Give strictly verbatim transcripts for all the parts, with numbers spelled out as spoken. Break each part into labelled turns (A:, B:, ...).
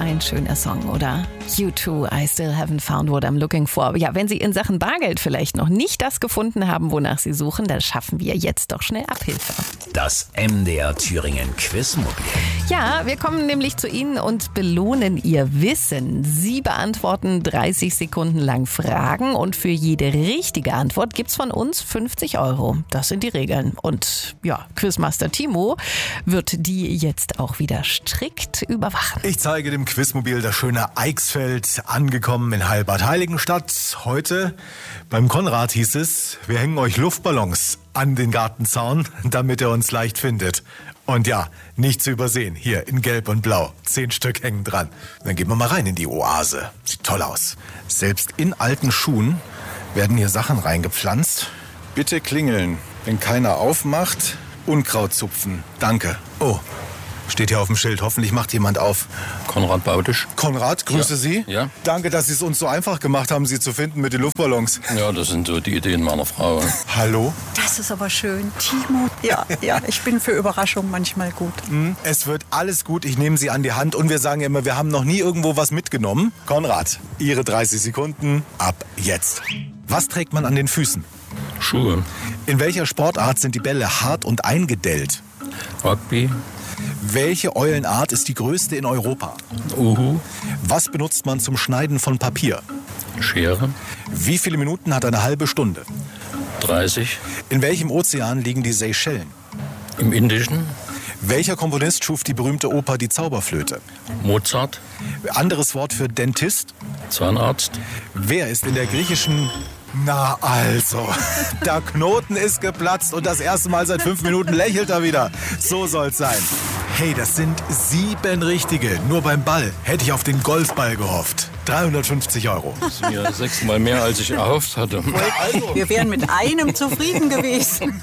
A: ein schöner Song, oder? U two, I still haven't found what I'm looking for. Ja, wenn Sie in Sachen Bargeld vielleicht noch nicht das gefunden haben, wonach Sie suchen, dann schaffen wir jetzt doch schnell Abhilfe.
B: Das M D R Thüringen Quizmobil.
A: Ja, wir kommen nämlich zu Ihnen und belohnen Ihr Wissen. Sie beantworten dreißig Sekunden lang Fragen und für jede richtige Antwort gibt's von uns fünfzig Euro. Das sind die Regeln. Und ja, Quizmaster Timo wird die jetzt auch wieder strikt überwachen.
C: Ich zeige dem Quizmobil das schöne Eichsfeld, angekommen in Heilbad Heiligenstadt. Heute beim Konrad hieß es, wir hängen euch Luftballons an den Gartenzaun, damit er uns leicht findet. Und ja, nicht zu übersehen, hier in Gelb und Blau. Zehn Stück hängen dran. Dann gehen wir mal rein in die Oase. Sieht toll aus. Selbst in alten Schuhen werden hier Sachen reingepflanzt. Bitte klingeln. Wenn keiner aufmacht, Unkraut zupfen. Danke. Oh, steht hier auf dem Schild. Hoffentlich macht jemand auf.
D: Konrad Bautisch.
C: Konrad, grüße
D: Ja.
C: Sie.
D: Ja.
C: Danke, dass Sie es uns so einfach gemacht haben, Sie zu finden mit den Luftballons.
D: Ja, das sind so die Ideen meiner Frau.
C: Hallo?
E: Das ist aber schön. Timo. Ja, ja, ich bin für Überraschungen manchmal gut.
C: Es wird alles gut. Ich nehme Sie an die Hand und wir sagen immer, wir haben noch nie irgendwo was mitgenommen. Konrad, Ihre dreißig Sekunden ab jetzt. Was trägt man an den Füßen?
D: Schuhe.
C: In welcher Sportart sind die Bälle hart und eingedellt?
D: Rugby.
C: Welche Eulenart ist die größte in Europa?
D: Uhu.
C: Was benutzt man zum Schneiden von Papier?
D: Schere.
C: Wie viele Minuten hat eine halbe Stunde?
D: dreißig.
C: In welchem Ozean liegen die Seychellen?
D: Im Indischen.
C: Welcher Komponist schuf die berühmte Oper Die Zauberflöte?
D: Mozart.
C: Anderes Wort für Dentist?
D: Zahnarzt.
C: Wer ist in der griechischen... Na also, der Knoten ist geplatzt und das erste Mal seit fünf Minuten lächelt er wieder. So soll's sein. Hey, das sind sieben richtige. Nur beim Ball hätte ich auf den Golfball gehofft. dreihundertfünfzig Euro.
D: Das ist ja sechsmal mehr, als ich erhofft hatte.
E: Wir wären mit einem zufrieden gewesen.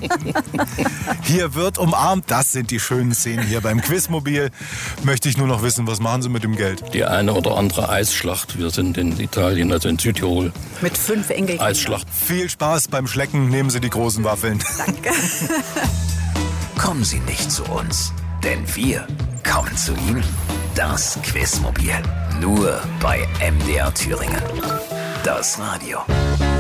C: Hier wird umarmt. Das sind die schönen Szenen hier beim Quizmobil. Möchte ich nur noch wissen, was machen Sie mit dem Geld?
D: Die eine oder andere Eisschlacht. Wir sind in Italien, also in Südtirol.
E: Mit fünf Enkelkindern.
D: Eisschlacht.
C: Viel Spaß beim Schlecken. Nehmen Sie die großen Waffeln.
E: Danke.
B: Kommen Sie nicht zu uns, denn wir kommen zu Ihnen. Das Quizmobil. Nur bei M D R Thüringen. Das Radio.